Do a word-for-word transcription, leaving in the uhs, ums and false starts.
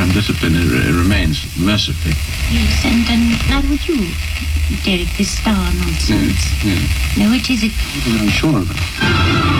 undisciplined it re- remains, mercifully. Yes, and, and neither would you, Derek, this star nonsense. Yes, yes. No, which is it? I'm sure of it.